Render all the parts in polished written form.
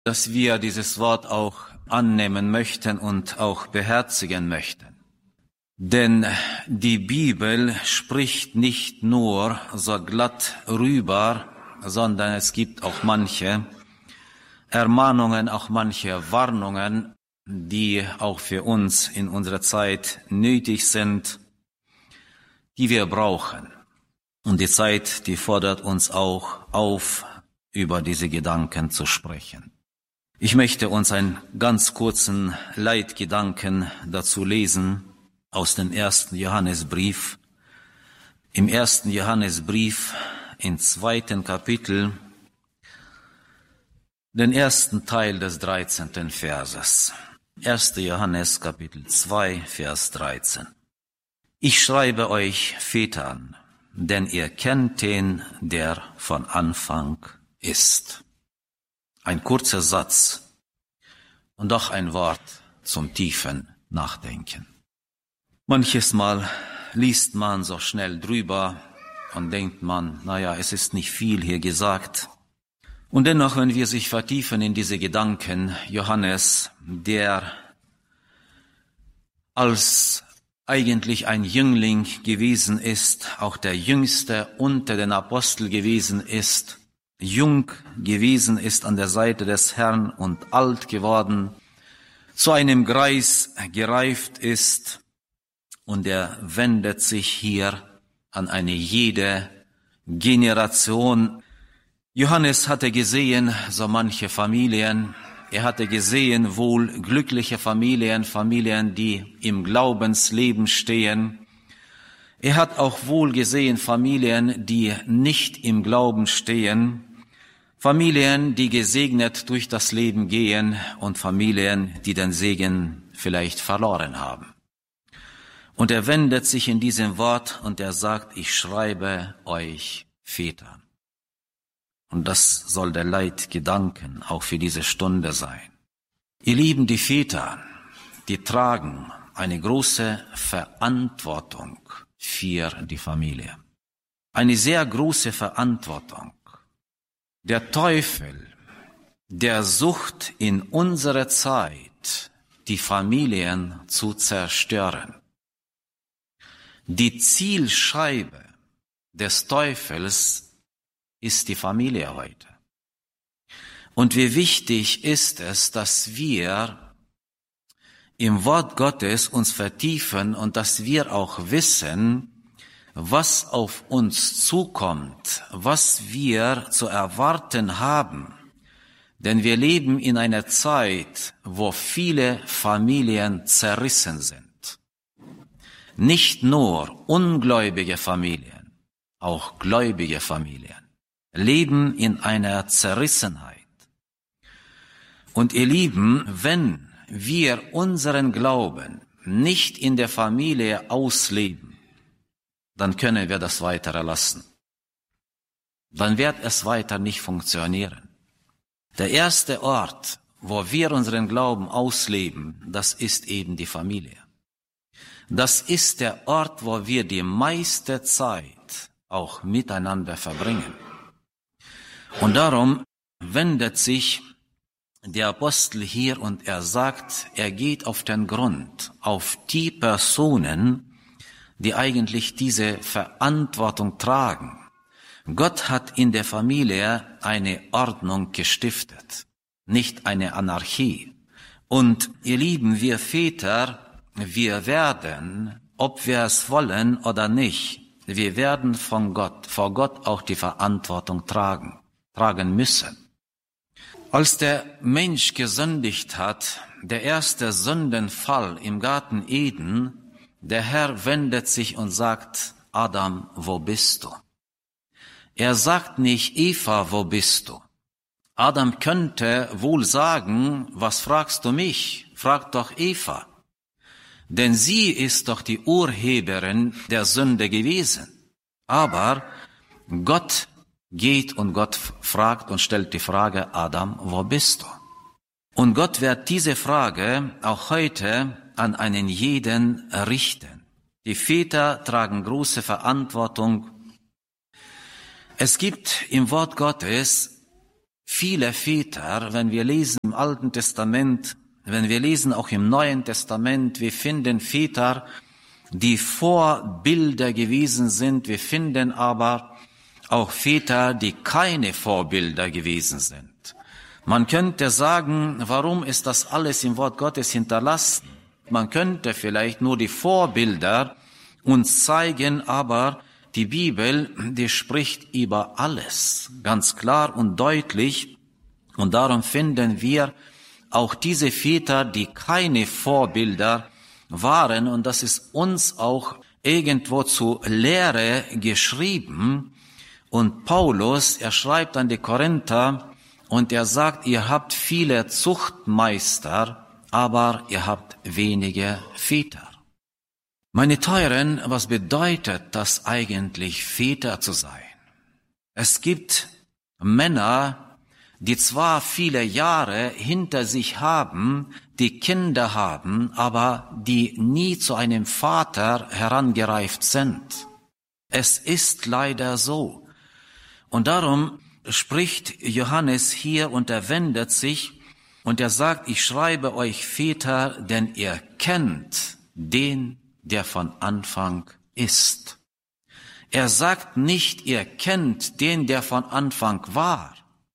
dass wir dieses Wort auch annehmen möchten und auch beherzigen möchten. Denn die Bibel spricht nicht nur so glatt rüber, sondern es gibt auch manche Ermahnungen, auch manche Warnungen, die auch für uns in unserer Zeit nötig sind, die wir brauchen. Und die Zeit, die fordert uns auch auf, über diese Gedanken zu sprechen. Ich möchte uns einen ganz kurzen Leitgedanken dazu lesen aus dem 1. Johannesbrief. Im 1. Johannesbrief, im 2. Kapitel, den ersten Teil des 13. Verses. 1. Johannes, Kapitel 2, Vers 13. Ich schreibe euch Vätern, denn ihr kennt den, der von Anfang ist. Ein kurzer Satz und doch ein Wort zum tiefen Nachdenken. Manches Mal liest man so schnell drüber und denkt man, es ist nicht viel hier gesagt. Und dennoch, wenn wir sich vertiefen in diese Gedanken, Johannes, der als eigentlich ein Jüngling gewesen ist, auch der Jüngste unter den Aposteln gewesen ist, jung gewesen ist an der Seite des Herrn und alt geworden, zu einem Greis gereift ist, und er wendet sich hier an eine jede Generation. Johannes hatte gesehen so manche Familien, er hatte gesehen wohl glückliche Familien, die im Glaubensleben stehen. Er hat auch wohl gesehen Familien, die nicht im Glauben stehen, Familien, die gesegnet durch das Leben gehen und Familien, die den Segen vielleicht verloren haben. Und er wendet sich in diesem Wort und er sagt, ich schreibe euch Vätern. Und das soll der Leitgedanken auch für diese Stunde sein. Ihr Lieben, die Väter, die tragen eine große Verantwortung für die Familie. Eine sehr große Verantwortung. Der Teufel, der sucht in unserer Zeit, die Familien zu zerstören. Die Zielscheibe des Teufels ist die Familie heute. Und wie wichtig ist es, dass wir im Wort Gottes uns vertiefen und dass wir auch wissen, was auf uns zukommt, was wir zu erwarten haben. Denn wir leben in einer Zeit, wo viele Familien zerrissen sind. Nicht nur ungläubige Familien, auch gläubige Familien leben in einer Zerrissenheit. Und ihr Lieben, wenn wir unseren Glauben nicht in der Familie ausleben, dann können wir das weiter lassen. Dann wird es weiter nicht funktionieren. Der erste Ort, wo wir unseren Glauben ausleben, das ist eben die Familie. Das ist der Ort, wo wir die meiste Zeit auch miteinander verbringen. Und darum wendet sich der Apostel hier und er sagt, er geht auf den Grund, auf die Personen, die eigentlich diese Verantwortung tragen. Gott hat in der Familie eine Ordnung gestiftet, nicht eine Anarchie. Und ihr Lieben, wir Väter, wir werden, ob wir es wollen oder nicht, wir werden vor Gott auch die Verantwortung tragen müssen. Als der Mensch gesündigt hat, der erste Sündenfall im Garten Eden, der Herr wendet sich und sagt, Adam, wo bist du? Er sagt nicht, Eva, wo bist du? Adam könnte wohl sagen, was fragst du mich? Frag doch Eva. Denn sie ist doch die Urheberin der Sünde gewesen. Aber Gott geht und Gott fragt und stellt die Frage, Adam, wo bist du? Und Gott wird diese Frage auch heute an einen jeden richten. Die Väter tragen große Verantwortung. Es gibt im Wort Gottes viele Väter, wenn wir lesen im Alten Testament, wenn wir lesen auch im Neuen Testament, wir finden Väter, die Vorbilder gewesen sind. Wir finden aber auch Väter, die keine Vorbilder gewesen sind. Man könnte sagen, warum ist das alles im Wort Gottes hinterlassen? Man könnte vielleicht nur die Vorbilder uns zeigen, aber die Bibel, die spricht über alles, ganz klar und deutlich. Und darum finden wir auch diese Väter, die keine Vorbilder waren, und das ist uns auch irgendwo zur Lehre geschrieben. Und Paulus, er schreibt an die Korinther und er sagt, ihr habt viele Zuchtmeister, aber ihr habt wenige Väter. Meine Teuren, was bedeutet das eigentlich, Väter zu sein? Es gibt Männer, die zwar viele Jahre hinter sich haben, die Kinder haben, aber die nie zu einem Vater herangereift sind. Es ist leider so. Und darum spricht Johannes hier und er wendet sich und er sagt, ich schreibe euch Väter, denn ihr kennt den, der von Anfang ist. Er sagt nicht, ihr kennt den, der von Anfang war.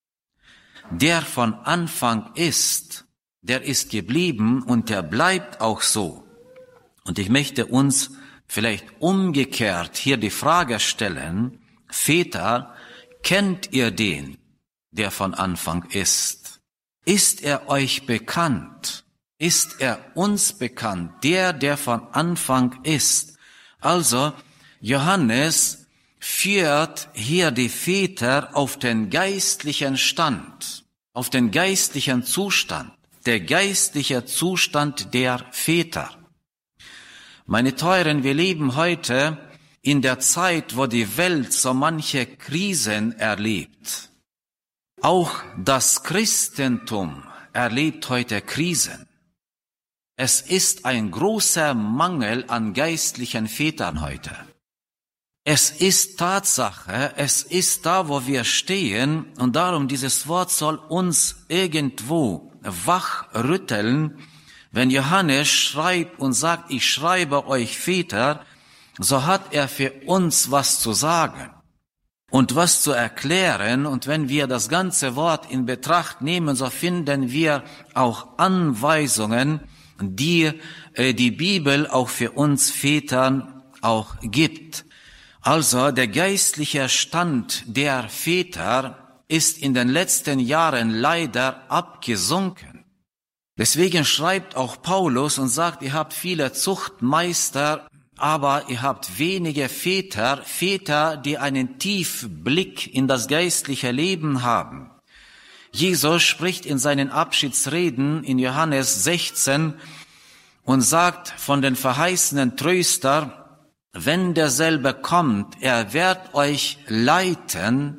Der von Anfang ist, der ist geblieben und der bleibt auch so. Und ich möchte uns vielleicht umgekehrt hier die Frage stellen, Väter, kennt ihr den, der von Anfang ist? Ist er euch bekannt? Ist er uns bekannt, der von Anfang ist? Also, Johannes führt hier die Väter auf den geistlichen Stand, auf den geistlichen Zustand, der geistliche Zustand der Väter. Meine Teuren, wir leben heute in der Zeit, wo die Welt so manche Krisen erlebt. Auch das Christentum erlebt heute Krisen. Es ist ein großer Mangel an geistlichen Vätern heute. Es ist Tatsache, es ist da, wo wir stehen, und darum dieses Wort soll uns irgendwo wachrütteln. Wenn Johannes schreibt und sagt, ich schreibe euch Väter, so hat er für uns was zu sagen und was zu erklären. Und wenn wir das ganze Wort in Betracht nehmen, so finden wir auch Anweisungen, die die Bibel auch für uns Vätern auch gibt. Also der geistliche Stand der Väter ist in den letzten Jahren leider abgesunken. Deswegen schreibt auch Paulus und sagt, ihr habt viele Zuchtmeister, aber ihr habt wenige Väter, Väter, die einen tiefen Blick in das geistliche Leben haben. Jesus spricht in seinen Abschiedsreden in Johannes 16 und sagt von den verheißenen Tröster, wenn derselbe kommt, er wird euch leiten,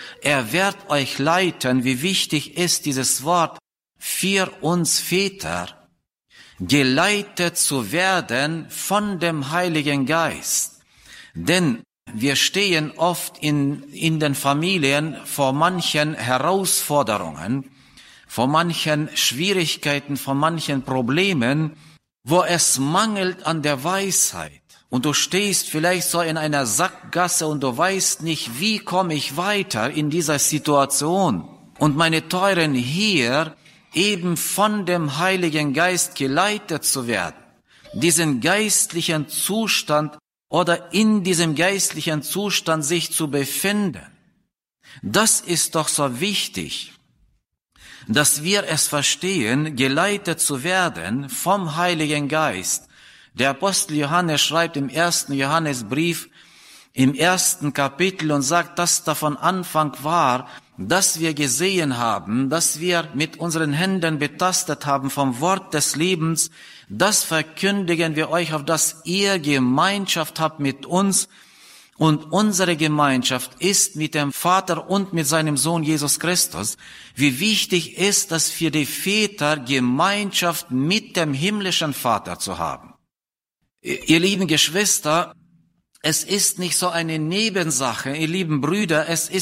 wie wichtig ist dieses Wort für uns Väter, geleitet zu werden von dem Heiligen Geist. Denn wir stehen oft in den Familien vor manchen Herausforderungen, vor manchen Schwierigkeiten, vor manchen Problemen, wo es mangelt an der Weisheit. Und du stehst vielleicht so in einer Sackgasse und du weißt nicht, wie komme ich weiter in dieser Situation. Und meine Teuren, hier eben von dem Heiligen Geist geleitet zu werden, diesen geistlichen Zustand oder in diesem geistlichen Zustand sich zu befinden. Das ist doch so wichtig, dass wir es verstehen, geleitet zu werden vom Heiligen Geist. Der Apostel Johannes schreibt im 1. Johannesbrief im 1. Kapitel und sagt, dass da von Anfang war, dass wir gesehen haben, dass wir mit unseren Händen betastet haben vom Wort des Lebens, das verkündigen wir euch, auf dass ihr Gemeinschaft habt mit uns, und unsere Gemeinschaft ist mit dem Vater und mit seinem Sohn Jesus Christus. Wie wichtig ist es für die Väter, Gemeinschaft mit dem himmlischen Vater zu haben. Ihr lieben Geschwister, es ist nicht so eine Nebensache, ihr lieben Brüder, es ist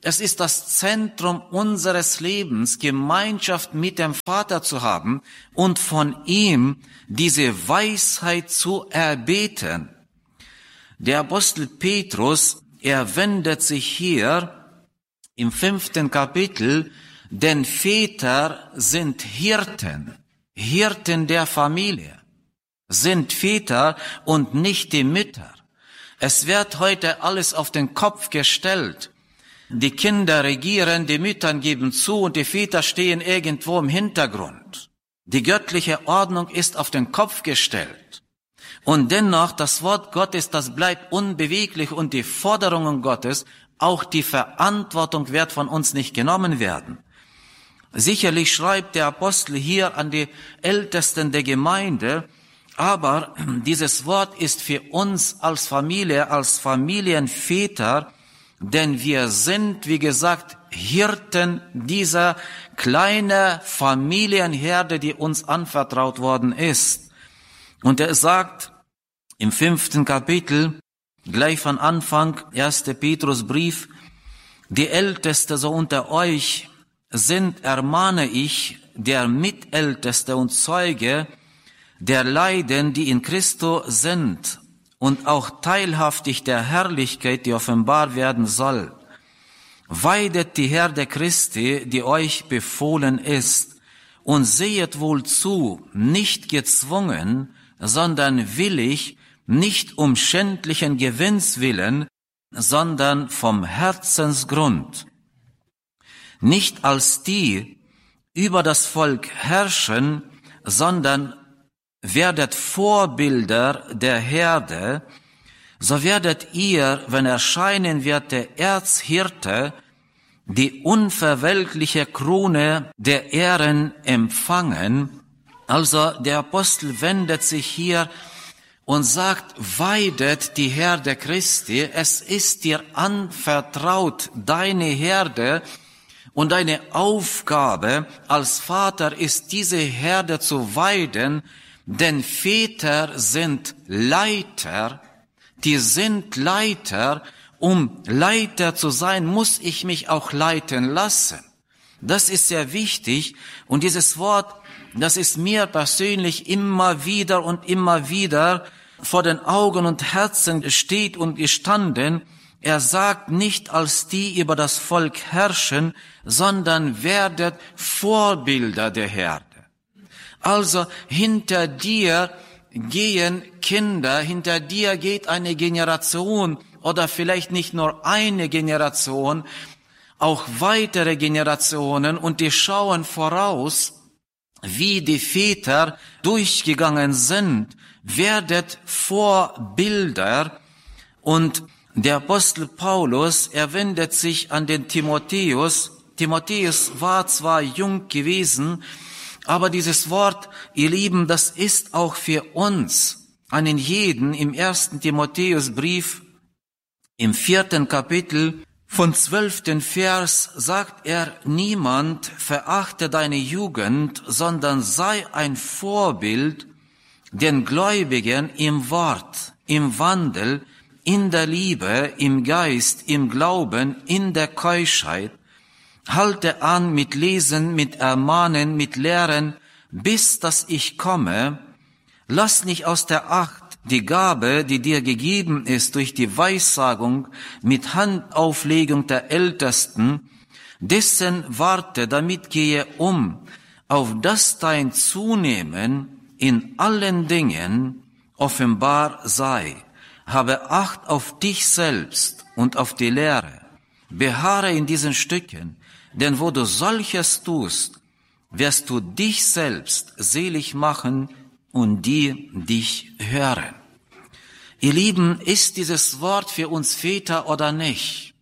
Es ist das Zentrum unseres Lebens, Gemeinschaft mit dem Vater zu haben und von ihm diese Weisheit zu erbeten. Der Apostel Petrus, er wendet sich hier im 5. Kapitel, denn Väter sind Hirten, Hirten der Familie, sind Väter und nicht die Mütter. Es wird heute alles auf den Kopf gestellt. Die Kinder regieren, die Mütter geben zu und die Väter stehen irgendwo im Hintergrund. Die göttliche Ordnung ist auf den Kopf gestellt. Und dennoch, das Wort Gottes, das bleibt unbeweglich und die Forderungen Gottes, auch die Verantwortung wird von uns nicht genommen werden. Sicherlich schreibt der Apostel hier an die Ältesten der Gemeinde, aber dieses Wort ist für uns als Familie, als Familienväter, denn wir sind, wie gesagt, Hirten dieser kleinen Familienherde, die uns anvertraut worden ist. Und er sagt im 5. Kapitel, gleich von Anfang, 1. Petrusbrief, die Älteste so unter euch sind, ermahne ich, der Mitälteste und Zeuge der Leiden, die in Christo sind, und auch teilhaftig der Herrlichkeit, die offenbar werden soll. Weidet die Herde Christi, die euch befohlen ist, und sehet wohl zu, nicht gezwungen, sondern willig, nicht um schändlichen Gewinns willen, sondern vom Herzensgrund. Nicht als die über das Volk herrschen, sondern werdet Vorbilder der Herde, so werdet ihr, wenn erscheinen wird der Erzhirte, die unverwelkliche Krone der Ehren empfangen. Also der Apostel wendet sich hier und sagt, weidet die Herde Christi, es ist dir anvertraut, deine Herde, und deine Aufgabe als Vater ist, diese Herde zu weiden, denn Väter sind Leiter, die sind Leiter. Um Leiter zu sein, muss ich mich auch leiten lassen. Das ist sehr wichtig und dieses Wort, das ist mir persönlich immer wieder und immer wieder vor den Augen und Herzen steht und gestanden. Er sagt nicht als die über das Volk herrschen, sondern werdet Vorbilder der Herde. Also hinter dir gehen Kinder, hinter dir geht eine Generation oder vielleicht nicht nur eine Generation, auch weitere Generationen und die schauen voraus, wie die Väter durchgegangen sind, werdet Vorbilder. Und der Apostel Paulus, er wendet sich an den Timotheus. Timotheus war zwar jung gewesen, aber dieses Wort, ihr Lieben, das ist auch für uns, einen jeden. Im 1. Timotheusbrief, im 4. Kapitel, von 12. Vers sagt er, niemand verachte deine Jugend, sondern sei ein Vorbild den Gläubigen im Wort, im Wandel, in der Liebe, im Geist, im Glauben, in der Keuschheit. Halte an mit Lesen, mit Ermahnen, mit Lehren, bis dass ich komme. Lass nicht aus der Acht die Gabe, die dir gegeben ist durch die Weissagung mit Handauflegung der Ältesten, dessen warte, damit gehe um, auf dass dein Zunehmen in allen Dingen offenbar sei. Habe Acht auf dich selbst und auf die Lehre. Beharre in diesen Stücken, denn wo du solches tust, wirst du dich selbst selig machen und die dich hören. Ihr Lieben, ist dieses Wort für uns Väter oder nicht?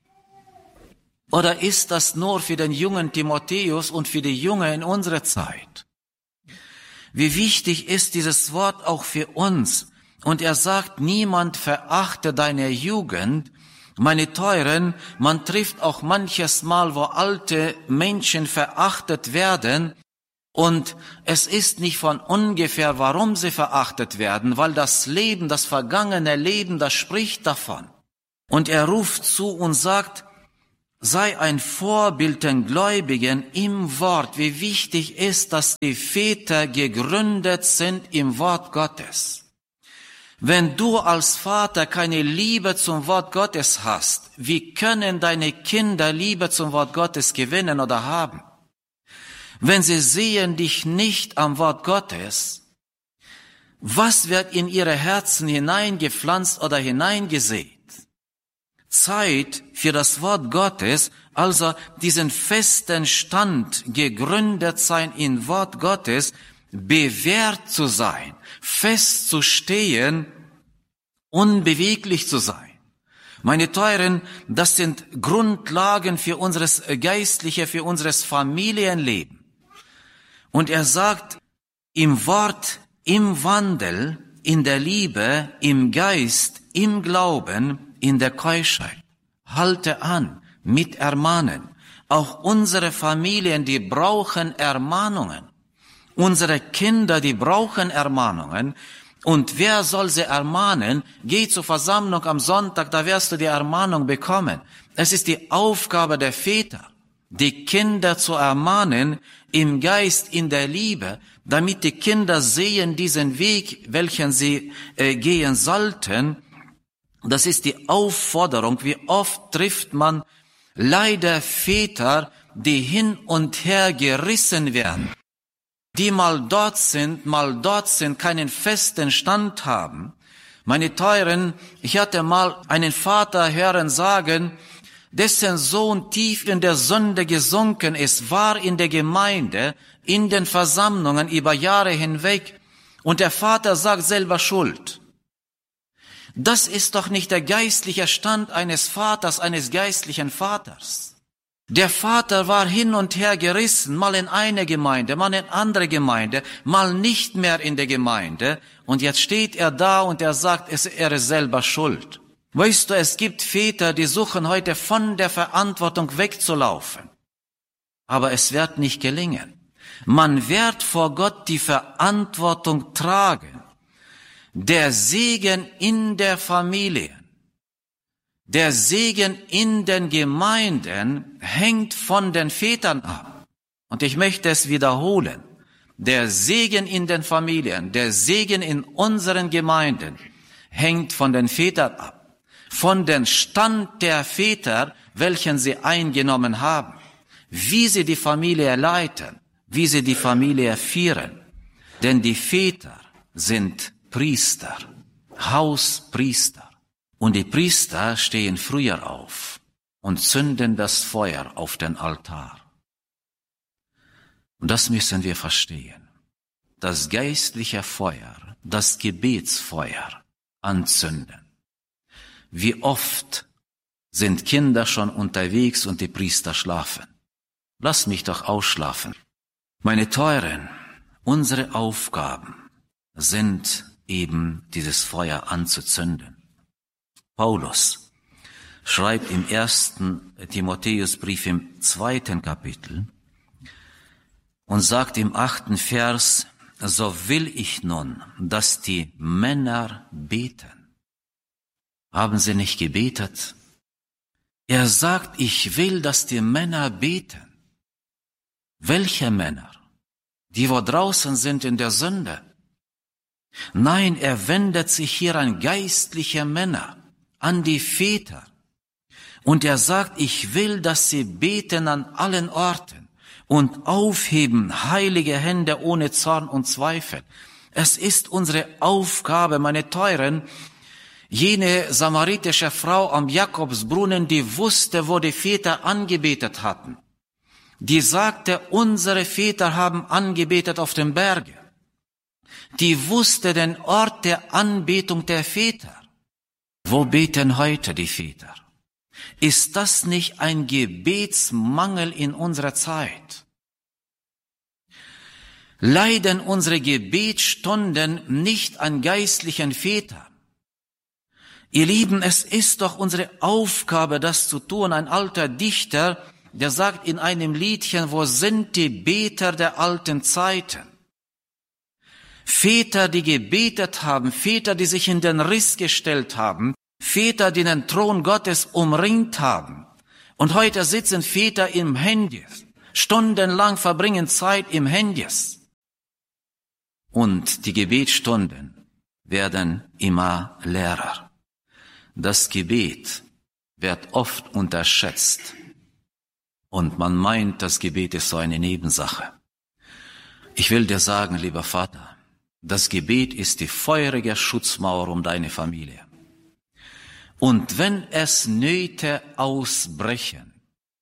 Oder ist das nur für den jungen Timotheus und für die Jungen in unserer Zeit? Wie wichtig ist dieses Wort auch für uns? Und er sagt, niemand verachte deine Jugend. Meine Teuren, man trifft auch manches Mal, wo alte Menschen verachtet werden. Und es ist nicht von ungefähr, warum sie verachtet werden, weil das Leben, das vergangene Leben, das spricht davon. Und er ruft zu und sagt, Sei ein Vorbild den Gläubigen im Wort. Wie wichtig ist, dass die Väter gegründet sind im Wort Gottes. Wenn du als Vater keine Liebe zum Wort Gottes hast, wie können deine Kinder Liebe zum Wort Gottes gewinnen oder haben? Wenn sie sehen dich nicht am Wort Gottes, was wird in ihre Herzen hineingepflanzt oder hineingesät? Zeit für das Wort Gottes, also diesen festen Stand, gegründet sein in Wort Gottes, bewährt zu sein, fest zu stehen, unbeweglich zu sein. Meine Teuren, das sind Grundlagen für unseres Geistliche, für unseres Familienleben. Und er sagt, im Wort, im Wandel, in der Liebe, im Geist, im Glauben, in der Keuschheit. Halte an mit Ermahnen. Auch unsere Familien, die brauchen Ermahnungen. Unsere Kinder, die brauchen Ermahnungen. Und wer soll sie ermahnen? Geh zur Versammlung am Sonntag, da wirst du die Ermahnung bekommen. Es ist die Aufgabe der Väter, die Kinder zu ermahnen im Geist, in der Liebe, damit die Kinder sehen diesen Weg, welchen sie gehen sollten. Das ist die Aufforderung. Wie oft trifft man leider Väter, die hin und her gerissen werden, die mal dort sind, keinen festen Stand haben. Meine Teuren, ich hatte mal einen Vater hören sagen, dessen Sohn tief in der Sünde gesunken ist, war in der Gemeinde, in den Versammlungen über Jahre hinweg, und der Vater sagt selber Schuld. Das ist doch nicht der geistliche Stand eines Vaters, eines geistlichen Vaters. Der Vater war hin und her gerissen, mal in eine Gemeinde, mal in andere Gemeinde, mal nicht mehr in der Gemeinde. Und jetzt steht er da und er sagt, er ist selber schuld. Weißt du, es gibt Väter, die suchen heute von der Verantwortung wegzulaufen. Aber es wird nicht gelingen. Man wird vor Gott die Verantwortung tragen. Der Segen in der Familie, der Segen in den Gemeinden hängt von den Vätern ab. Und ich möchte es wiederholen. Der Segen in den Familien, der Segen in unseren Gemeinden hängt von den Vätern ab. Von dem Stand der Väter, welchen sie eingenommen haben. Wie sie die Familie leiten, wie sie die Familie führen. Denn die Väter sind Priester, Hauspriester. Und die Priester stehen früher auf und zünden das Feuer auf den Altar. Und das müssen wir verstehen. Das geistliche Feuer, das Gebetsfeuer anzünden. Wie oft sind Kinder schon unterwegs und die Priester schlafen. Lass mich doch ausschlafen. Meine Teuren, unsere Aufgaben sind eben dieses Feuer anzuzünden. Paulus schreibt im 1. Timotheusbrief im 2. Kapitel und sagt im 8. Vers, so will ich nun, dass die Männer beten. Haben sie nicht gebetet? Er sagt, ich will, dass die Männer beten. Welche Männer? Die, wo draußen sind in der Sünde. Nein, er wendet sich hier an geistliche Männer, an die Väter. Und er sagt, ich will, dass sie beten an allen Orten und aufheben heilige Hände ohne Zorn und Zweifel. Es ist unsere Aufgabe, meine Teuren, jene samaritische Frau am Jakobsbrunnen, die wusste, wo die Väter angebetet hatten. Die sagte, unsere Väter haben angebetet auf dem Berge. Die wusste den Ort der Anbetung der Väter. Wo beten heute die Väter? Ist das nicht ein Gebetsmangel in unserer Zeit? Leiden unsere Gebetsstunden nicht an geistlichen Vätern? Ihr Lieben, es ist doch unsere Aufgabe, das zu tun. Ein alter Dichter, der sagt in einem Liedchen, wo sind die Beter der alten Zeiten? Väter, die gebetet haben, Väter, die sich in den Riss gestellt haben, Väter, die den Thron Gottes umringt haben Und heute sitzen Väter im Handys, stundenlang verbringen Zeit im Handys. Und die Gebetsstunden werden immer leerer. Das Gebet wird oft unterschätzt. Und man meint, das Gebet ist so eine Nebensache. Ich will dir sagen, lieber Vater, das Gebet ist die feurige Schutzmauer um deine Familie. Und wenn es Nöte ausbrechen,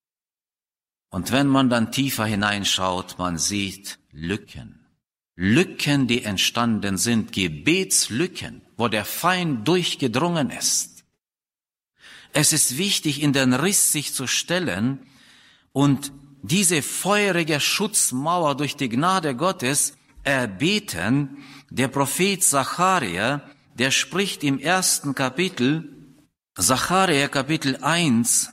und wenn man dann tiefer hineinschaut, man sieht Lücken, die entstanden sind, Gebetslücken, wo der Feind durchgedrungen ist. Es ist wichtig, in den Riss sich zu stellen und diese feurige Schutzmauer durch die Gnade Gottes erbeten. Der Prophet Sacharja, der spricht im 1. Kapitel, Sacharja Kapitel 1,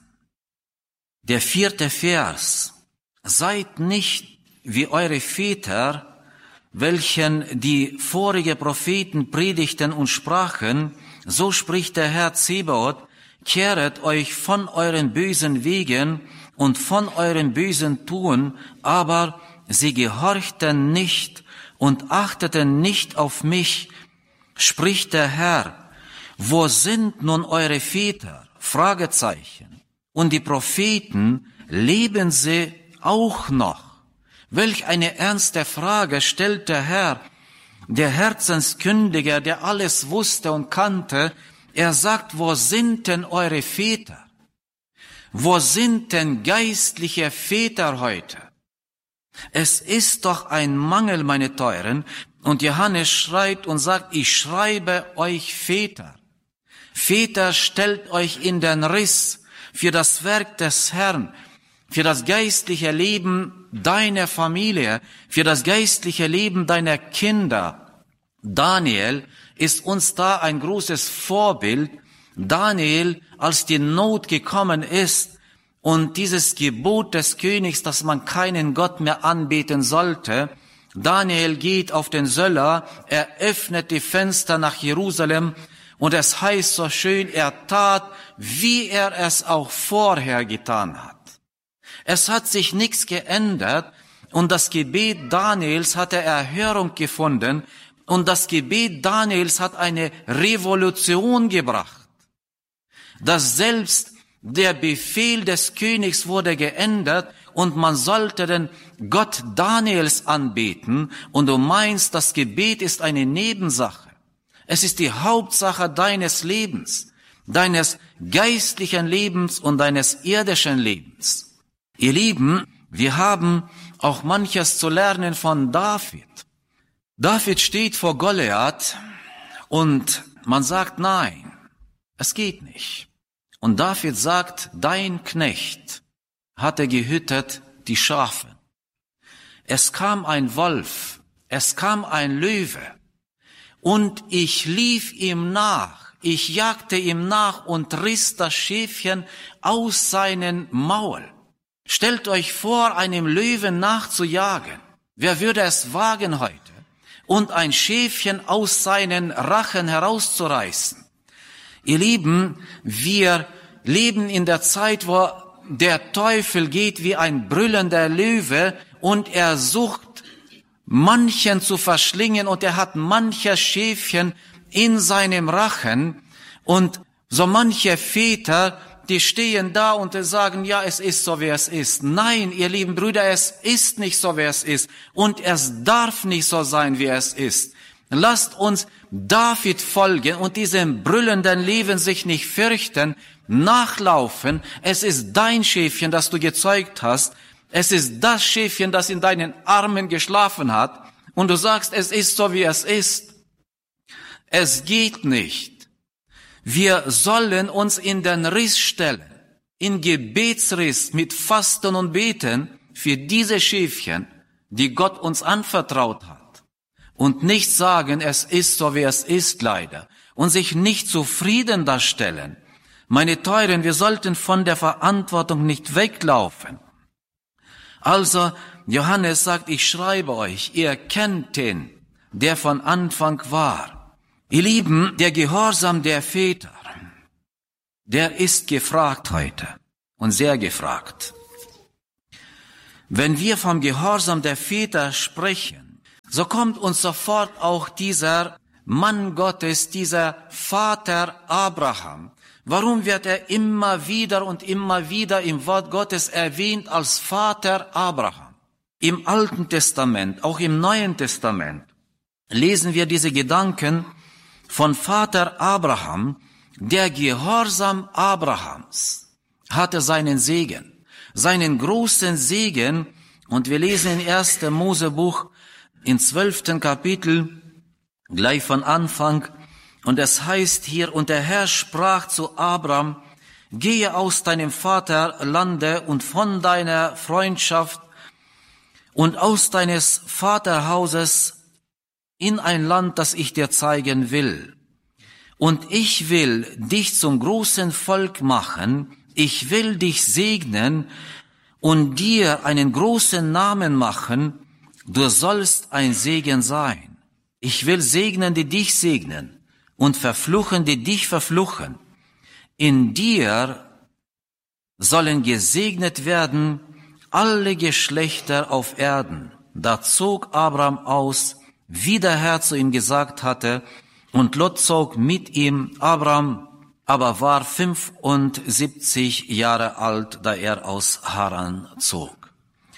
der 4. Vers. Seid nicht wie eure Väter, welchen die vorige Propheten predigten und sprachen, so spricht der Herr Zebaoth, kehret euch von euren bösen Wegen und von eurem bösen Tun, aber sie gehorchten nicht und achteten nicht auf mich, spricht der Herr. Wo sind nun eure Väter? Fragezeichen. Und die Propheten, leben sie auch noch? Welch eine ernste Frage stellt der Herr, der Herzenskündiger, der alles wusste und kannte. Er sagt, wo sind denn eure Väter? Wo sind denn geistliche Väter heute? Es ist doch ein Mangel, meine Teuren. Und Johannes schreibt und sagt, ich schreibe euch Väter. Väter, stellt euch in den Riss für das Werk des Herrn, für das geistliche Leben deiner Familie, für das geistliche Leben deiner Kinder. Daniel ist uns da ein großes Vorbild. Daniel, als die Not gekommen ist und dieses Gebot des Königs, dass man keinen Gott mehr anbeten sollte, Daniel geht auf den Söller, er öffnet die Fenster nach Jerusalem und es heißt so schön, er tat, wie er es auch vorher getan hat. Es hat sich nichts geändert und das Gebet Daniels hat Erhörung gefunden und das Gebet Daniels hat eine Revolution gebracht. Dass selbst der Befehl des Königs wurde geändert und man sollte den Gott Daniels anbeten und du meinst, das Gebet ist eine Nebensache. Es ist die Hauptsache deines Lebens, deines geistlichen Lebens und deines irdischen Lebens. Ihr Lieben, wir haben auch manches zu lernen von David. David steht vor Goliath und man sagt, nein, es geht nicht. Und David sagt, dein Knecht hatte gehütet die Schafe. Es kam ein Wolf, es kam ein Löwe und ich lief ihm nach, ich jagte ihm nach und riss das Schäfchen aus seinem Maul. Stellt euch vor, einem Löwen nachzujagen. Wer würde es wagen heute? Und ein Schäfchen aus seinen Rachen herauszureißen. Ihr Lieben, wir leben in der Zeit, wo der Teufel geht wie ein brüllender Löwe und er sucht, manchen zu verschlingen und er hat manches Schäfchen in seinem Rachen und so manche Väter, die stehen da und sagen, ja, es ist so, wie es ist. Nein, ihr lieben Brüder, es ist nicht so, wie es ist. Und es darf nicht so sein, wie es ist. Lasst uns David folgen und diesem brüllenden Leben sich nicht fürchten, nachlaufen. Es ist dein Schäfchen, das du gezeugt hast. Es ist das Schäfchen, das in deinen Armen geschlafen hat. Und du sagst, es ist so, wie es ist. Es geht nicht. Wir sollen uns in den Riss stellen, in Gebetsriss mit Fasten und Beten für diese Schäfchen, die Gott uns anvertraut hat. Und nicht sagen, es ist so, wie es ist, leider. Und sich nicht zufrieden darstellen. Meine Teuren, wir sollten von der Verantwortung nicht weglaufen. Also, Johannes sagt, ich schreibe euch, ihr kennt den, der von Anfang war. Ihr Lieben, der Gehorsam der Väter, der ist gefragt heute. und sehr gefragt. Wenn wir vom Gehorsam der Väter sprechen, so kommt uns sofort auch dieser Mann Gottes, dieser Vater Abraham. Warum wird er immer wieder und immer wieder im Wort Gottes erwähnt als Vater Abraham? Im Alten Testament, auch im Neuen Testament, lesen wir diese Gedanken von Vater Abraham. Der Gehorsam Abrahams hatte seinen Segen, seinen großen Segen. Und wir lesen in 1. Mosebuch im 12. Kapitel, gleich von Anfang, und es heißt hier, und der Herr sprach zu Abram, gehe aus deinem Vaterlande und von deiner Freundschaft und aus deines Vaterhauses in ein Land, das ich dir zeigen will. Und ich will dich zum großen Volk machen, ich will dich segnen und dir einen großen Namen machen, du sollst ein Segen sein. Ich will segnen, die dich segnen, und verfluchen, die dich verfluchen. In dir sollen gesegnet werden alle Geschlechter auf Erden. Da zog Abraham aus, wie der Herr zu ihm gesagt hatte, und Lot zog mit ihm. Abraham aber war 75 Jahre alt, da er aus Haran zog.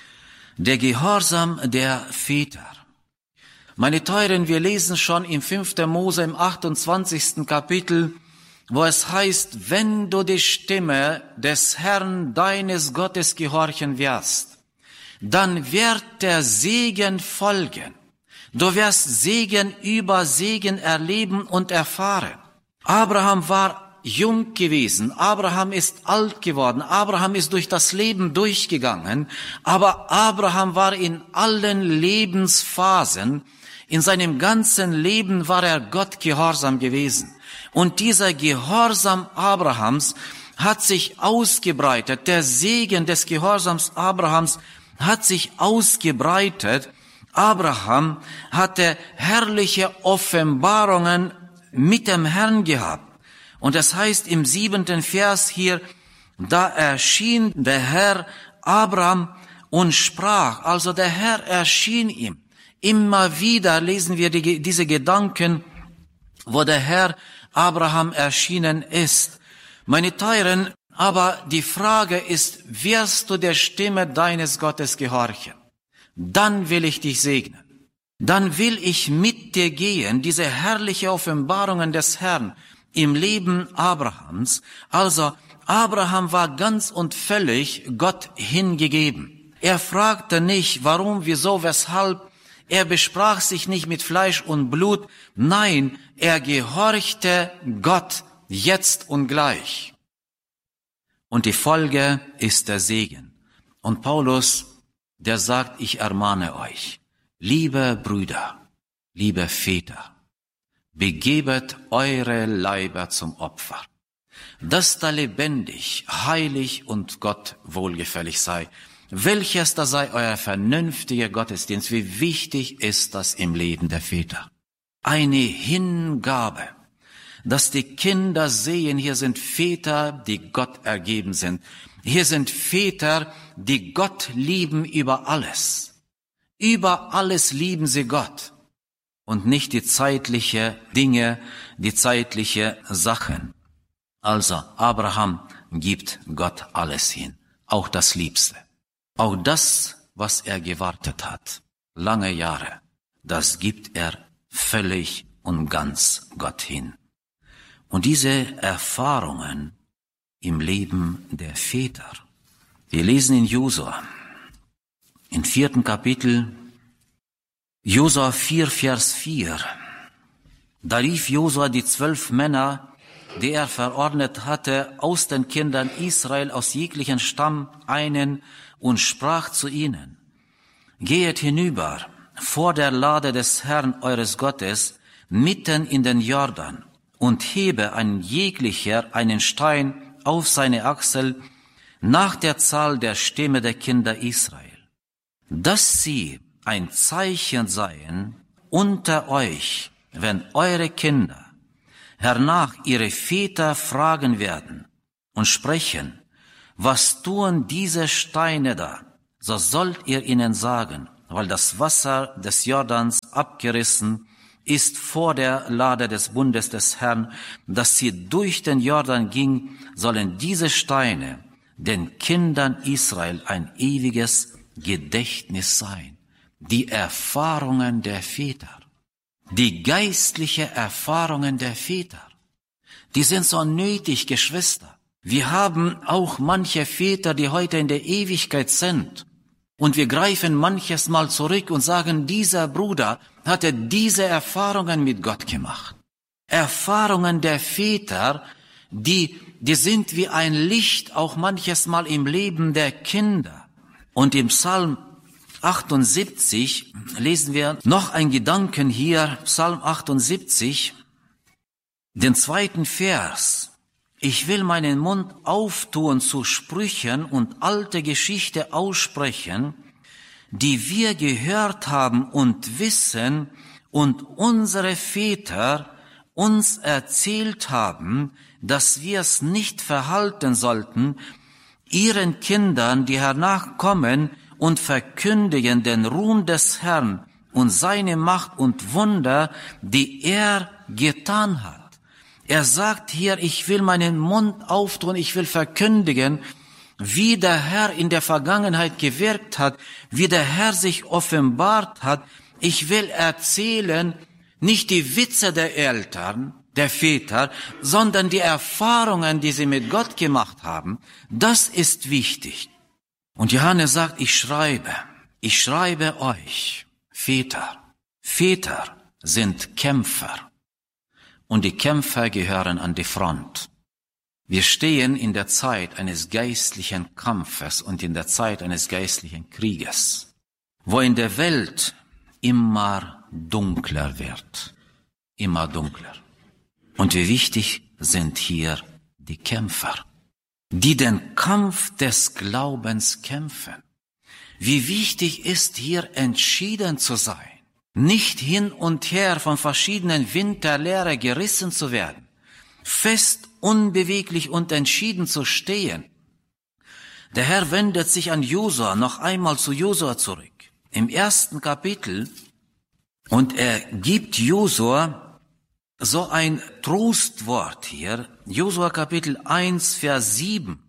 Der Gehorsam der Väter. Meine Teuren, wir lesen schon im 5. Mose im 28. Kapitel, wo es heißt, wenn du die Stimme des Herrn deines Gottes gehorchen wirst, dann wird der Segen folgen. Du wirst Segen über Segen erleben und erfahren. Abraham war jung gewesen, Abraham ist alt geworden, Abraham ist durch das Leben durchgegangen, aber Abraham war in allen Lebensphasen, in seinem ganzen Leben war er Gott gehorsam gewesen. Und dieser Gehorsam Abrahams hat sich ausgebreitet. Der Segen des Gehorsams Abrahams hat sich ausgebreitet. Abraham hatte herrliche Offenbarungen mit dem Herrn gehabt. Und das heißt im 7. Vers hier, da erschien der Herr Abraham und sprach. Also der Herr erschien ihm. Immer wieder lesen wir diese Gedanken, wo der Herr Abraham erschienen ist. Meine Teuren, aber die Frage ist, wirst du der Stimme deines Gottes gehorchen? Dann will ich dich segnen. Dann will ich mit dir gehen, diese herrliche Offenbarungen des Herrn im Leben Abrahams. Also Abraham war ganz und völlig Gott hingegeben. Er fragte nicht, warum, wieso, weshalb. Er besprach sich nicht mit Fleisch und Blut. Nein, er gehorchte Gott jetzt und gleich. Und die Folge ist der Segen. Und Paulus, der sagt, ich ermahne euch, liebe Brüder, liebe Väter, begebet eure Leiber zum Opfer, dass da lebendig, heilig und Gott wohlgefällig sei. Welches da sei euer vernünftiger Gottesdienst? Wie wichtig ist das im Leben der Väter? Eine Hingabe, dass die Kinder sehen, hier sind Väter, die Gott ergeben sind. Hier sind Väter, die Gott lieben über alles. Über alles lieben sie Gott und nicht die zeitliche Dinge, die zeitliche Sachen. Also Abraham gibt Gott alles hin, auch das Liebste. Auch das, was er gewartet hat, lange Jahre, das gibt er völlig und ganz Gott hin. Und diese Erfahrungen im Leben der Väter, wir lesen in Josua, im 4. Kapitel, Josua 4, Vers 4, da rief Josua die 12 Männer, die er verordnet hatte, aus den Kindern Israel, aus jeglichen Stamm einen, und sprach zu ihnen, gehet hinüber vor der Lade des Herrn eures Gottes mitten in den Jordan und hebe ein jeglicher einen Stein auf seine Achsel nach der Zahl der Stämme der Kinder Israel, dass sie ein Zeichen seien unter euch, wenn eure Kinder hernach ihre Väter fragen werden und sprechen, was tun diese Steine da? So sollt ihr ihnen sagen, weil das Wasser des Jordans abgerissen ist vor der Lade des Bundes des Herrn, dass sie durch den Jordan ging, sollen diese Steine den Kindern Israel ein ewiges Gedächtnis sein. Die Erfahrungen der Väter, die geistliche Erfahrungen der Väter, die sind so nötig, Geschwister. Wir haben auch manche Väter, die heute in der Ewigkeit sind. Und wir greifen manches Mal zurück und sagen, dieser Bruder hatte diese Erfahrungen mit Gott gemacht. Erfahrungen der Väter, die sind wie ein Licht auch manches Mal im Leben der Kinder. Und im Psalm 78 lesen wir noch einen Gedanken hier, Psalm 78, den 2. Vers. Ich will meinen Mund auftun zu Sprüchen und alte Geschichte aussprechen, die wir gehört haben und wissen und unsere Väter uns erzählt haben, dass wir es nicht verhalten sollten, ihren Kindern, die hernachkommen, und verkündigen den Ruhm des Herrn und seine Macht und Wunder, die er getan hat. Er sagt hier, ich will meinen Mund auftun, ich will verkündigen, wie der Herr in der Vergangenheit gewirkt hat, wie der Herr sich offenbart hat. Ich will erzählen, nicht die Witze der Eltern, der Väter, sondern die Erfahrungen, die sie mit Gott gemacht haben. Das ist wichtig. Und Johannes sagt, ich schreibe euch, Väter. Väter sind Kämpfer. Und die Kämpfer gehören an die Front. Wir stehen in der Zeit eines geistlichen Kampfes und in der Zeit eines geistlichen Krieges, wo in der Welt immer dunkler wird. Immer dunkler. Und wie wichtig sind hier die Kämpfer, die den Kampf des Glaubens kämpfen. Wie wichtig ist hier entschieden zu sein. Nicht hin und her von verschiedenen Wind der Lehre gerissen zu werden, fest, unbeweglich und entschieden zu stehen. Der Herr wendet sich an Josua, noch einmal zu Josua zurück, im 1. Kapitel, und er gibt Josua so ein Trostwort hier, Josua Kapitel 1, Vers 7.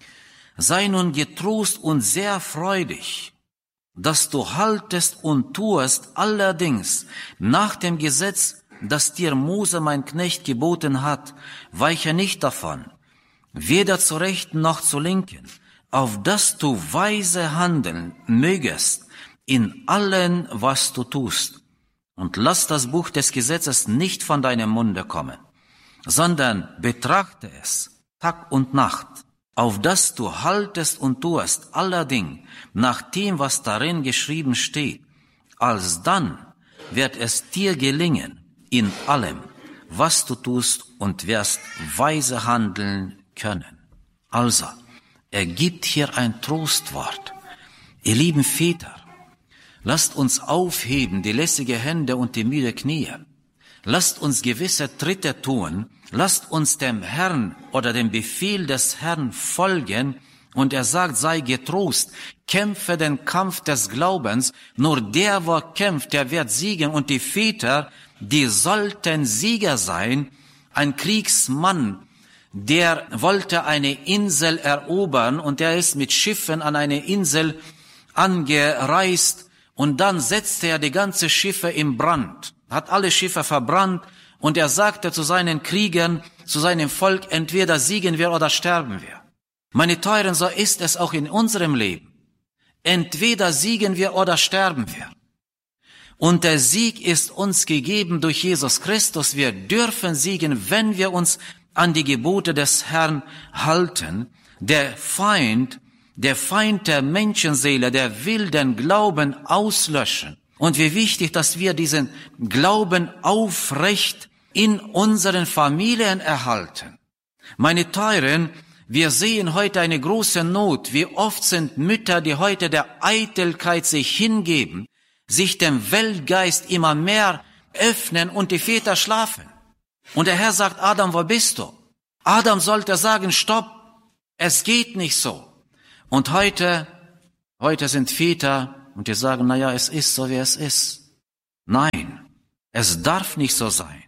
Sei nun getrost und sehr freudig, dass du haltest und tuest allerdings nach dem Gesetz, das dir Mose mein Knecht geboten hat, weiche nicht davon, weder zur Rechten noch zur Linken, auf dass du weise handeln mögest in allem, was du tust. Und lass das Buch des Gesetzes nicht von deinem Munde kommen, sondern betrachte es Tag und Nacht, auf dass du haltest und tuest allerdings nach dem, was darin geschrieben steht. Alsdann wird es dir gelingen in allem, was du tust, und wirst weise handeln können. Also, er gibt hier ein Trostwort. Ihr lieben Väter, lasst uns aufheben die lässige Hände und die müde Knie. Lasst uns gewisse Tritte tun. Lasst uns dem Herrn oder dem Befehl des Herrn folgen. Und er sagt, sei getrost, kämpfe den Kampf des Glaubens. Nur der, wo kämpft, der wird siegen. Und die Väter, die sollten Sieger sein. Ein Kriegsmann, der wollte eine Insel erobern und der ist mit Schiffen an eine Insel angereist. Und dann setzte er die ganze Schiffe in Brand, hat alle Schiffe verbrannt, und er sagte zu seinen Kriegern, zu seinem Volk, entweder siegen wir oder sterben wir. Meine Teuren, so ist es auch in unserem Leben. Entweder siegen wir oder sterben wir. Und der Sieg ist uns gegeben durch Jesus Christus. Wir dürfen siegen, wenn wir uns an die Gebote des Herrn halten. Der Feind der Menschenseele, der will den Glauben auslöschen. Und wie wichtig, dass wir diesen Glauben aufrecht in unseren Familien erhalten. Meine Teuren, wir sehen heute eine große Not. Wie oft sind Mütter, die heute der Eitelkeit sich hingeben, sich dem Weltgeist immer mehr öffnen, und die Väter schlafen. Und der Herr sagt, Adam, wo bist du? Adam sollte sagen, stopp. Es geht nicht so. Und heute sind Väter und die sagen, na ja, es ist so, wie es ist. Nein, es darf nicht so sein.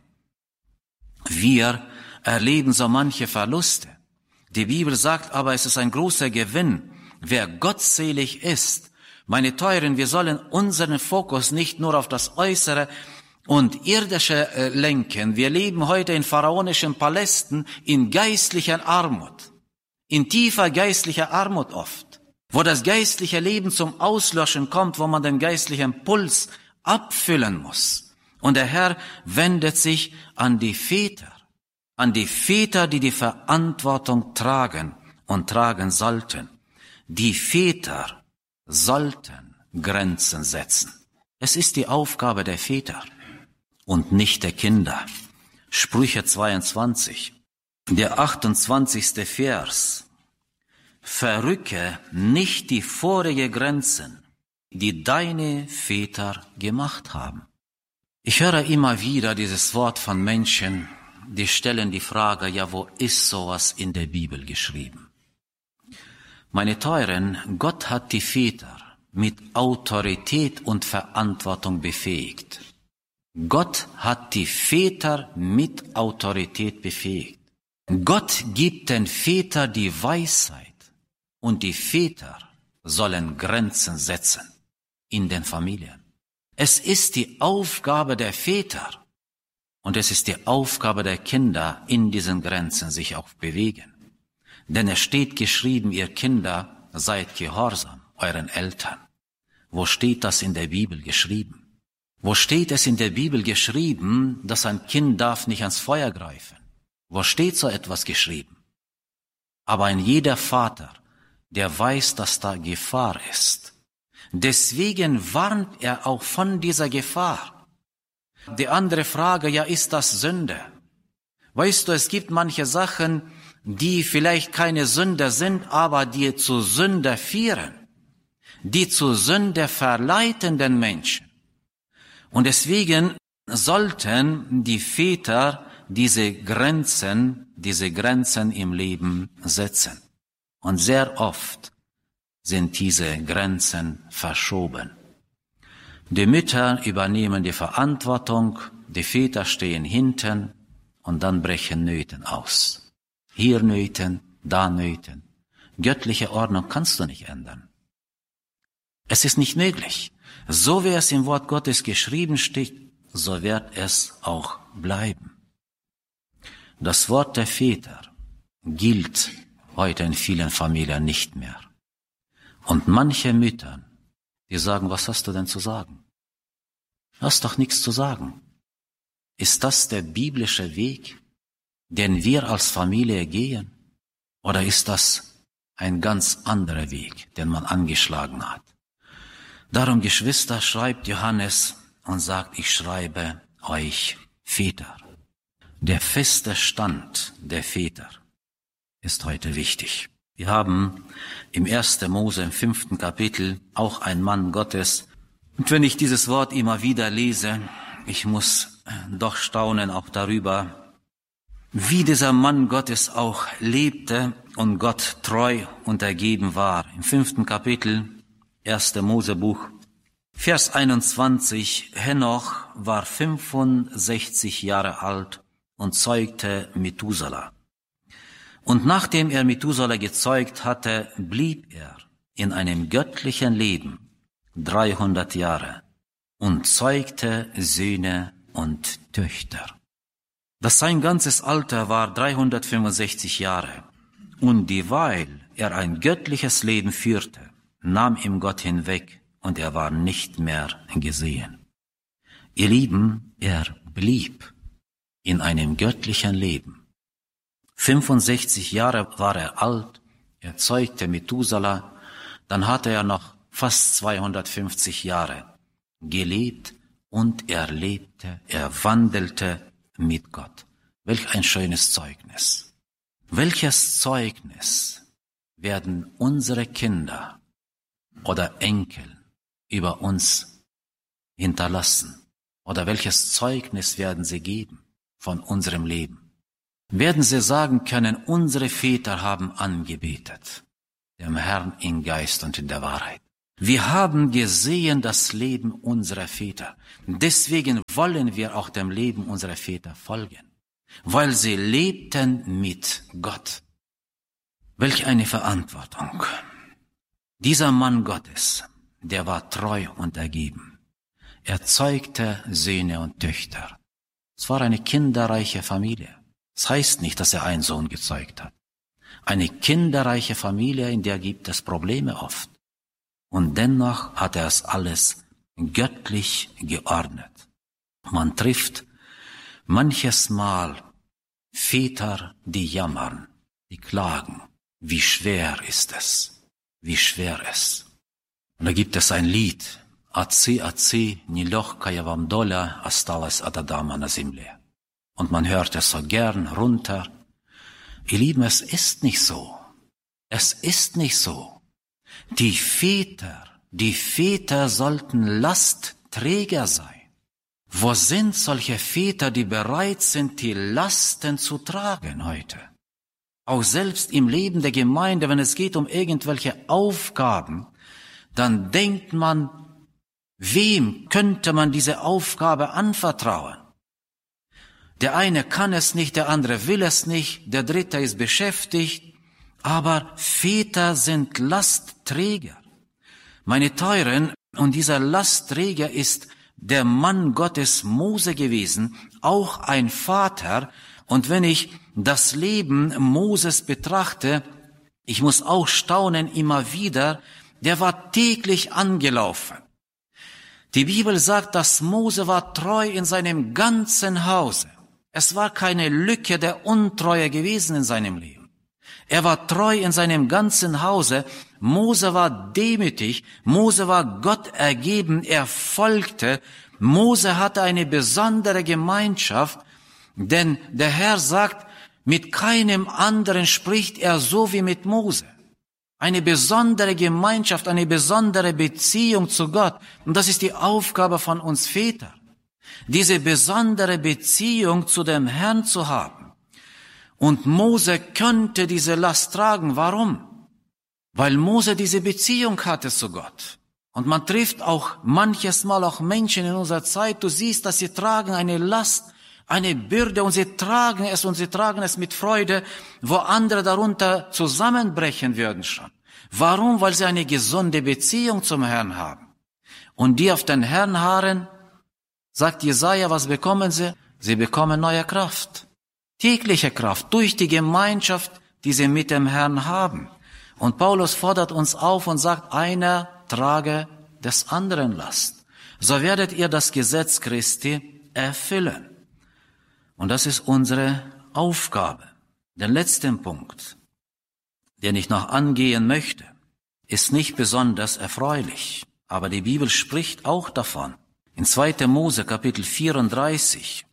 Wir erleben so manche Verluste. Die Bibel sagt aber, es ist ein großer Gewinn, wer gottselig ist. Meine Teuren, wir sollen unseren Fokus nicht nur auf das Äußere und Irdische lenken. Wir leben heute in pharaonischen Palästen in geistlicher Armut, in tiefer geistlicher Armut oft, wo das geistliche Leben zum Auslöschen kommt, wo man den geistlichen Puls abfüllen muss. Und der Herr wendet sich an die Väter, die die Verantwortung tragen und tragen sollten. Die Väter sollten Grenzen setzen. Es ist die Aufgabe der Väter und nicht der Kinder. Sprüche 22, der 28. Vers. Verrücke nicht die vorigen Grenzen, die deine Väter gemacht haben. Ich höre immer wieder dieses Wort von Menschen, die stellen die Frage, ja, wo ist sowas in der Bibel geschrieben? Meine Teuren, Gott hat die Väter mit Autorität und Verantwortung befähigt. Gott hat die Väter mit Autorität befähigt. Gott gibt den Vätern die Weisheit und die Väter sollen Grenzen setzen in den Familien. Es ist die Aufgabe der Väter und es ist die Aufgabe der Kinder, in diesen Grenzen sich auch bewegen. Denn es steht geschrieben, ihr Kinder, seid gehorsam euren Eltern. Wo steht das in der Bibel geschrieben? Wo steht es in der Bibel geschrieben, dass ein Kind darf nicht ans Feuer greifen? Wo steht so etwas geschrieben? Aber ein jeder Vater, der weiß, dass da Gefahr ist. Deswegen warnt er auch von dieser Gefahr. Die andere Frage, ja, ist das Sünde? Weißt du, es gibt manche Sachen, die vielleicht keine Sünder sind, aber die zu Sünder führen, die zu Sünde verleiten den Menschen. Und deswegen sollten die Väter diese Grenzen im Leben setzen. Und sehr oft sind diese Grenzen verschoben. Die Mütter übernehmen die Verantwortung, die Väter stehen hinten und dann brechen Nöten aus. Hier Nöten, da Nöten. Göttliche Ordnung kannst du nicht ändern. Es ist nicht möglich. So wie es im Wort Gottes geschrieben steht, so wird es auch bleiben. Das Wort der Väter gilt heute in vielen Familien nicht mehr. Und manche Mütter, die sagen, was hast du denn zu sagen? Du hast doch nichts zu sagen. Ist das der biblische Weg, den wir als Familie gehen? Oder ist das ein ganz anderer Weg, den man angeschlagen hat? Darum, Geschwister, schreibt Johannes und sagt, ich schreibe euch Väter. Der feste Stand der Väter ist heute wichtig. Wir haben im 1. Mose im 5. Kapitel auch einen Mann Gottes. Und wenn ich dieses Wort immer wieder lese, ich muss doch staunen auch darüber, wie dieser Mann Gottes auch lebte und Gott treu und ergeben war. Im 5. Kapitel, 1. Mosebuch, Vers 21, Henoch war 65 Jahre alt und zeugte Methuselah. Und nachdem er Methuselah gezeugt hatte, blieb er in einem göttlichen Leben 300 Jahre und zeugte Söhne und Töchter. Das sein ganzes Alter war 365 Jahre. Und dieweil er ein göttliches Leben führte, nahm ihm Gott hinweg und er war nicht mehr gesehen. Ihr Lieben, er blieb in einem göttlichen Leben. 65 Jahre war er alt, er zeugte Methuselah, dann hatte er noch fast 250 Jahre gelebt und er lebte, er wandelte mit Gott. Welch ein schönes Zeugnis. Welches Zeugnis werden unsere Kinder oder Enkel über uns hinterlassen? Oder welches Zeugnis werden sie geben von unserem Leben? werden sie sagen können, unsere Väter haben angebetet, dem Herrn in Geist und in der Wahrheit. Wir haben gesehen das Leben unserer Väter. Deswegen wollen wir auch dem Leben unserer Väter folgen, weil sie lebten mit Gott. Welch eine Verantwortung. Dieser Mann Gottes, der war treu und ergeben. Er zeugte Söhne und Töchter. Es war eine kinderreiche Familie. Das heißt nicht, dass er einen Sohn gezeugt hat. Eine kinderreiche Familie, in der gibt es Probleme oft. Und dennoch hat er es alles göttlich geordnet. Man trifft manches Mal Väter, die jammern, die klagen. Wie schwer ist es? Wie schwer es? Und da gibt es ein Lied. Отцы, нелегко я вам доля осталась от Адама на земле. Und man hört es so gern runter. Ihr Lieben, es ist nicht so. Es ist nicht so. Die Väter sollten Lastträger sein. Wo sind solche Väter, die bereit sind, die Lasten zu tragen heute? Auch selbst im Leben der Gemeinde, wenn es geht um irgendwelche Aufgaben, dann denkt man, wem könnte man diese Aufgabe anvertrauen? Der eine kann es nicht, der andere will es nicht, der dritte ist beschäftigt, aber Väter sind Lastträger. Meine Teuren, und dieser Lastträger ist der Mann Gottes Mose gewesen, auch ein Vater. Und wenn ich das Leben Moses betrachte, ich muss auch staunen immer wieder, der war täglich angelaufen. Die Bibel sagt, dass Mose war treu in seinem ganzen Hause. Es war keine Lücke der Untreue gewesen in seinem Leben. Er war treu in seinem ganzen Hause. Mose war demütig. Mose war Gott ergeben. Er folgte. Mose hatte eine besondere Gemeinschaft, denn der Herr sagt, mit keinem anderen spricht er so wie mit Mose. Eine besondere Gemeinschaft, eine besondere Beziehung zu Gott. Und das ist die Aufgabe von uns Vätern, diese besondere Beziehung zu dem Herrn zu haben. Und Mose könnte diese Last tragen. Warum? Weil Mose diese Beziehung hatte zu Gott. Und man trifft auch manches Mal auch Menschen in unserer Zeit, du siehst, dass sie tragen eine Last, eine Bürde, und sie tragen es mit Freude, wo andere darunter zusammenbrechen würden schon. Warum? Weil sie eine gesunde Beziehung zum Herrn haben. Und die auf den Herrn harren, sagt Jesaja, was bekommen sie? Sie bekommen neue Kraft. Tägliche Kraft durch die Gemeinschaft, die sie mit dem Herrn haben. Und Paulus fordert uns auf und sagt, einer trage des anderen Last. So werdet ihr das Gesetz Christi erfüllen. Und das ist unsere Aufgabe. Der letzte Punkt, den ich noch angehen möchte, ist nicht besonders erfreulich, aber die Bibel spricht auch davon. In 2. Mose Kapitel 34,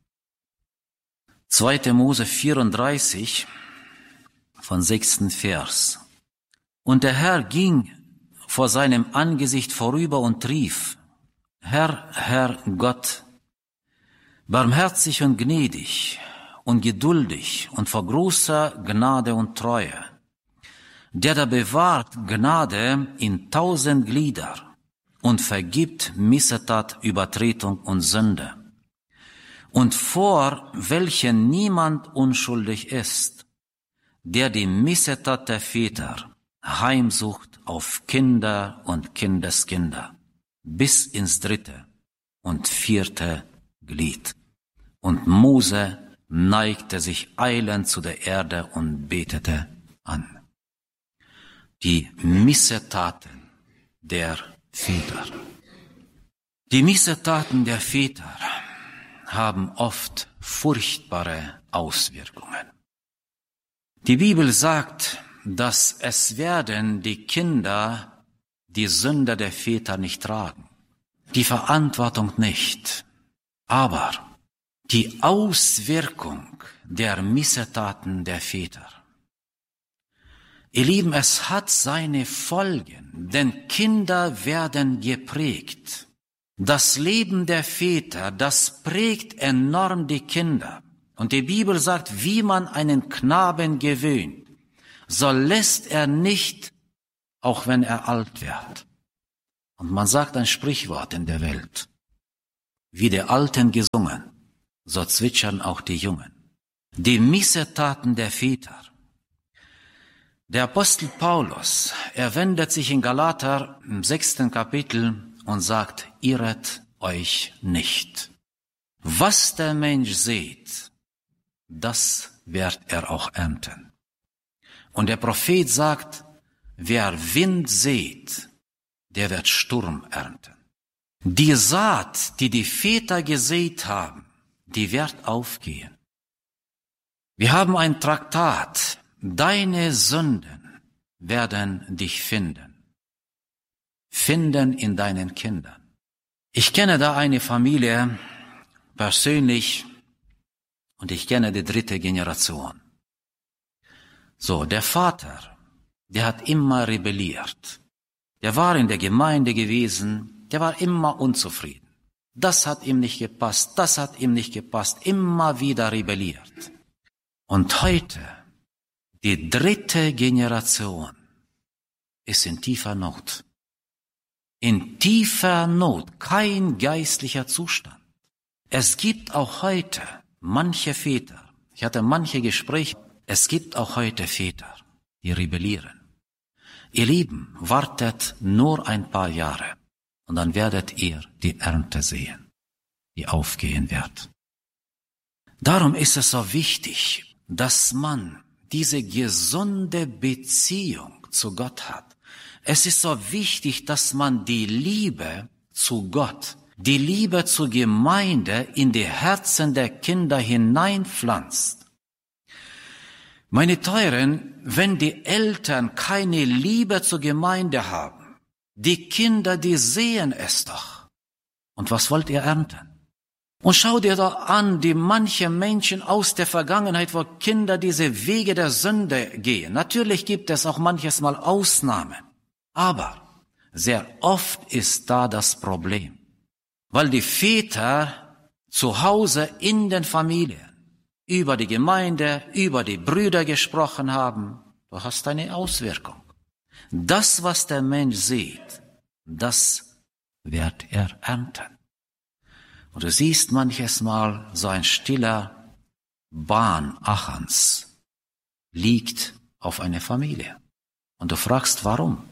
2. Mose 34 von 6. Vers. Und der Herr ging vor seinem Angesicht vorüber und rief, Herr, Herr Gott, barmherzig und gnädig und geduldig und vor großer Gnade und Treue, der da bewahrt Gnade in 1000 Glieder und vergibt Missetat, Übertretung und Sünde, und vor welchen niemand unschuldig ist, der die Missetat der Väter heimsucht auf Kinder und Kindeskinder, bis ins 3. und 4. Glied. Und Mose neigte sich eilend zu der Erde und betete an. Die Missetaten der Väter. Die Missetaten der Väter haben oft furchtbare Auswirkungen. Die Bibel sagt, dass es werden die Kinder die Sünde der Väter nicht tragen, die Verantwortung nicht, aber die Auswirkung der Missetaten der Väter. Ihr Lieben, es hat seine Folgen, denn Kinder werden geprägt. Das Leben der Väter, das prägt enorm die Kinder. Und die Bibel sagt, wie man einen Knaben gewöhnt, so lässt er nicht, auch wenn er alt wird. Und man sagt ein Sprichwort in der Welt, wie die Alten gesungen, so zwitschern auch die Jungen. Die Missetaten der Väter. Der Apostel Paulus, er wendet sich in Galater im 6. Kapitel und sagt, irret euch nicht. Was der Mensch sät, das wird er auch ernten. Und der Prophet sagt, wer Wind sät, der wird Sturm ernten. Die Saat, die die Väter gesät haben, die wird aufgehen. Wir haben ein Traktat, deine Sünden werden dich finden. Finden in deinen Kindern. Ich kenne da eine Familie persönlich und ich kenne die 3. Generation. So, der Vater, der hat immer rebelliert. Der war in der Gemeinde gewesen, der war immer unzufrieden. Das hat ihm nicht gepasst, das hat ihm nicht gepasst, immer wieder rebelliert. Und heute, die 3. Generation ist in tiefer Not. In tiefer Not, kein geistlicher Zustand. Es gibt auch heute manche Väter, ich hatte manche Gespräche, es gibt auch heute Väter, die rebellieren. Ihr Lieben, wartet nur ein paar Jahre und dann werdet ihr die Ernte sehen, die aufgehen wird. Darum ist es so wichtig, dass man diese gesunde Beziehung zu Gott hat. Es ist so wichtig, dass man die Liebe zu Gott, die Liebe zur Gemeinde in die Herzen der Kinder hineinpflanzt. Meine Teuren, wenn die Eltern keine Liebe zur Gemeinde haben, die Kinder, die sehen es doch. Und was wollt ihr ernten? Und schau dir doch an, die manche Menschen aus der Vergangenheit, wo Kinder diese Wege der Sünde gehen. Natürlich gibt es auch manches Mal Ausnahmen. Aber sehr oft ist da das Problem. Weil die Väter zu Hause in den Familien über die Gemeinde, über die Brüder gesprochen haben, du hast eine Auswirkung. Das, was der Mensch sieht, das wird er ernten. Und du siehst manches Mal so ein stiller Bahn Achans liegt auf eine Familie. Und du fragst, warum?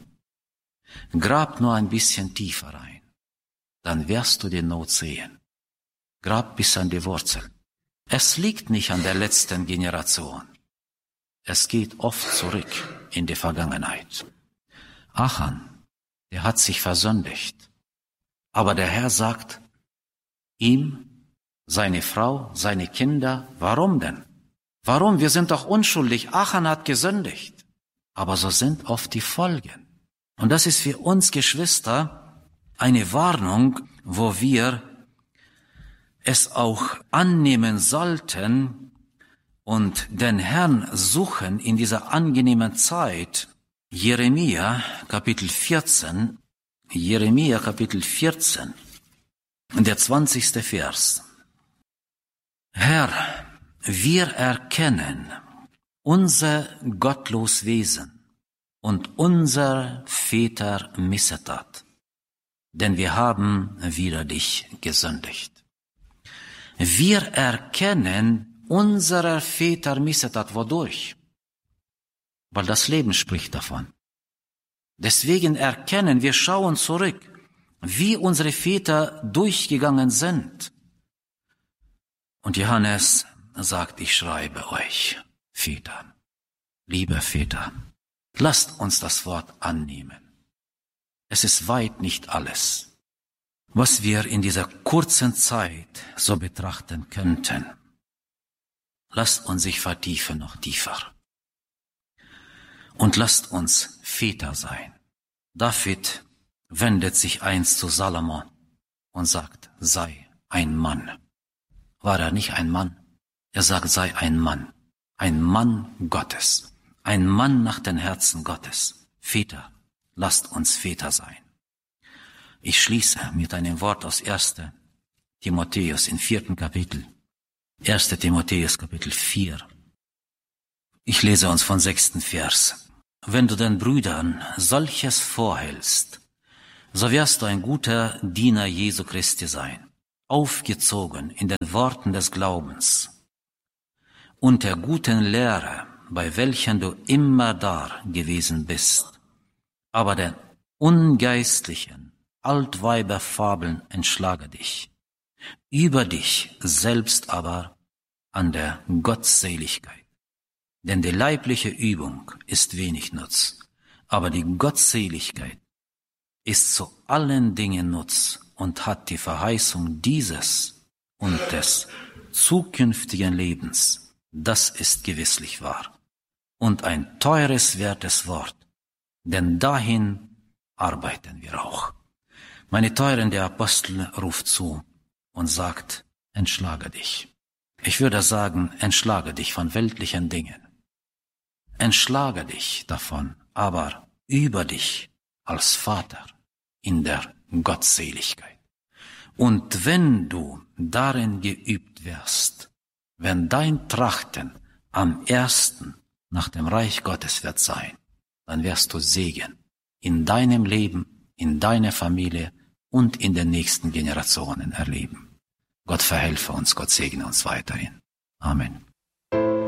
Grab nur ein bisschen tiefer rein, dann wirst du die Not sehen. Grab bis an die Wurzel. Es liegt nicht an der letzten Generation. Es geht oft zurück in die Vergangenheit. Achan, der hat sich versündigt. Aber der Herr sagt, ihm, seine Frau, seine Kinder, warum denn? Warum? Wir sind doch unschuldig. Achan hat gesündigt. Aber so sind oft die Folgen. Und das ist für uns Geschwister eine Warnung, wo wir es auch annehmen sollten und den Herrn suchen in dieser angenehmen Zeit. Jeremia Kapitel 14, der 20. Vers. Herr, wir erkennen unser gottlos Wesen und unser Väter Missetat, denn wir haben wider dich gesündigt. Wir erkennen unserer Väter Missetat. Wodurch? Weil das Leben spricht davon. Deswegen erkennen, wir schauen zurück, wie unsere Väter durchgegangen sind. Und Johannes sagt, ich schreibe euch, Väter, liebe Väter, lasst uns das Wort annehmen. Es ist weit nicht alles, was wir in dieser kurzen Zeit so betrachten könnten. Lasst uns sich vertiefen noch tiefer. Und lasst uns Väter sein. David wendet sich einst zu Salomon und sagt, sei ein Mann. War er nicht ein Mann? Er sagt, sei ein Mann Gottes, ein Mann nach dem Herzen Gottes. Väter, lasst uns Väter sein. Ich schließe mit einem Wort aus 1. Timotheus im 4. Kapitel. 1. Timotheus Kapitel 4. Ich lese uns von 6. Vers. Wenn du den Brüdern solches vorhältst, so wirst du ein guter Diener Jesu Christi sein, aufgezogen in den Worten des Glaubens und der guten Lehre, bei welchen du immer da gewesen bist, aber den ungeistlichen Altweiberfabeln entschlage dich, über dich selbst aber an der Gottseligkeit. Denn die leibliche Übung ist wenig Nutz, aber die Gottseligkeit ist zu allen Dingen Nutz und hat die Verheißung dieses und des zukünftigen Lebens. Das ist gewisslich wahr und ein teures, wertes Wort, denn dahin arbeiten wir auch. Meine Teuren, der Apostel ruft zu und sagt, entschlage dich. Ich würde sagen, entschlage dich von weltlichen Dingen. Entschlage dich davon, aber über dich als Vater in der Gottseligkeit. Und wenn du darin geübt wirst, wenn dein Trachten am ersten nach dem Reich Gottes wird sein, dann wirst du Segen in deinem Leben, in deiner Familie und in den nächsten Generationen erleben. Gott verhelfe uns, Gott segne uns weiterhin. Amen.